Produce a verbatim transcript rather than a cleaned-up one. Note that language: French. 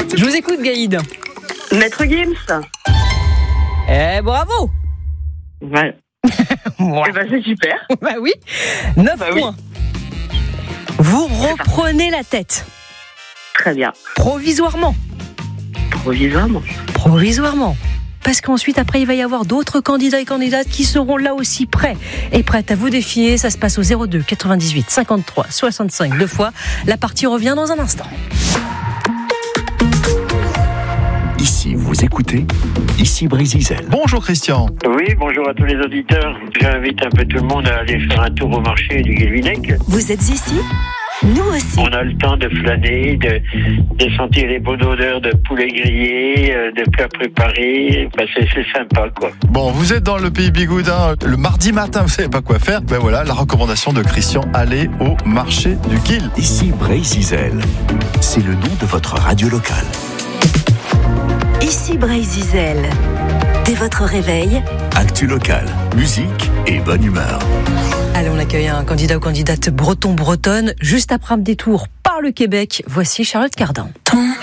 Je vous écoute, Gaïd. Maître Gims. Eh, bravo. Ouais. Ouais. Eh ben, c'est super. Bah oui. neuf Bah oui. points. Vous reprenez la tête. Très bien. Provisoirement. Provisoirement. Provisoirement. Parce qu'ensuite, après, il va y avoir d'autres candidats et candidates qui seront là aussi prêts et prêtes à vous défier. Ça se passe au zéro deux quatre-vingt-dix-huit cinquante-trois soixante-cinq deux fois. La partie revient dans un instant. Ici, vous écoutez, ici Brésil. Bonjour Christian. Oui, bonjour à tous les auditeurs. J'invite un peu tout le monde à aller faire un tour au marché du Guilvinec. Vous êtes ici ? Nous aussi. On a le temps de flâner, de, de sentir les bonnes odeurs de poulet grillé, de plats préparés. Ben c'est, c'est sympa, quoi. Bon, vous êtes dans le pays Bigoudin le mardi matin, vous savez pas quoi faire. Ben voilà, la recommandation de Christian, allez au marché du Guil. Ici Brésil. C'est le nom de votre radio locale. Ici Brésil. Dès votre réveil, Actu locale, musique et bonne humeur. Allez, on accueille un candidat ou candidate breton-bretonne juste après un détour par le Québec. Voici Charlotte Cardin.